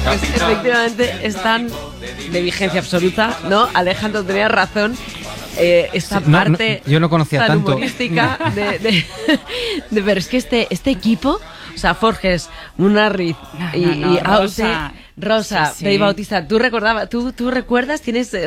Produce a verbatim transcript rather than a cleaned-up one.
Pues efectivamente están de vigencia absoluta, ¿no? Alejandro tenía razón. Eh, esta Sí, no, parte no, yo no conocía tan tanto. humorística de, de, de ver, es que este, este equipo, o sea, Forges, Munarriz No, y, no, no, y Ause, Rosa. Rosa, Sí, sí. Pei Bautista, ¿tú recordabas, tú, tú recuerdas, tienes